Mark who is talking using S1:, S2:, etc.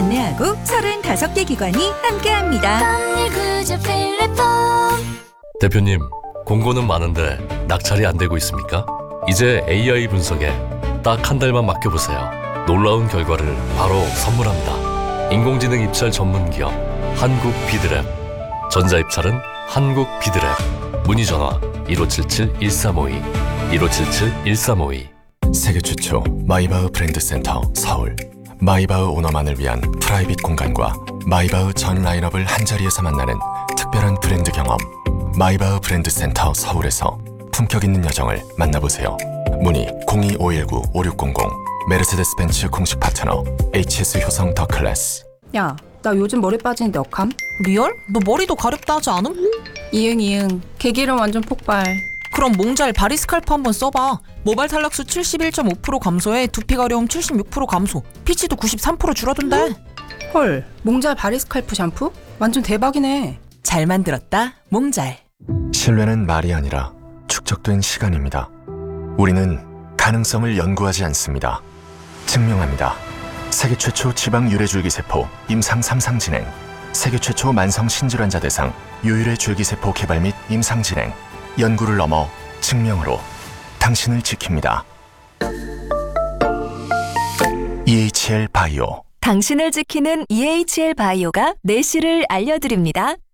S1: 안내하고 35개 기관이 함께합니다.
S2: 대표님, 공고는 많은데 낙찰이 안 되고 있습니까? 이제 AI 분석에 딱 한 달만 맡겨보세요. 놀라운 결과를 바로 선물합니다. 인공지능 입찰 전문 기업 한국 비드랩. 전자입찰은 한국 비드랩. 문의 전화 1577-1352 1577-1352.
S3: 세계 최초 마이바흐 브랜드 센터 서울. 마이바흐 오너만을 위한 프라이빗 공간과 마이바흐 전 라인업을 한자리에서 만나는 특별한 브랜드 경험. 마이바흐 브랜드 센터 서울에서 품격 있는 여정을 만나보세요. 문의 02-519-5600. 메르세데스 벤츠 공식 파트너 HS 효성 더 클래스.
S4: 야, 나 요즘 머리 빠지는데 어감?
S5: 리얼? 너 머리도 가렵다 하지 않음?
S4: 이응. 개기름 완전 폭발.
S5: 그럼 몽잘 바리스칼프 한번 써봐. 모발 탈락수 71.5% 감소에 두피 가려움 76% 감소, 피지도 93% 줄어든대.
S4: 헐, 몽잘 바리스칼프 샴푸? 완전 대박이네.
S5: 잘 만들었다, 몽잘.
S3: 신뢰는 말이 아니라 축적된 시간입니다. 우리는 가능성을 연구하지 않습니다. 증명합니다. 세계 최초 지방 유래줄기세포 임상 3상 진행. 세계 최초 만성 신질환자 대상 유일의 줄기세포 개발 및 임상 진행. 연구를 넘어 증명으로 당신을 지킵니다. EHL 바이오.
S1: 당신을 지키는 EHL 바이오가 내실을 알려드립니다.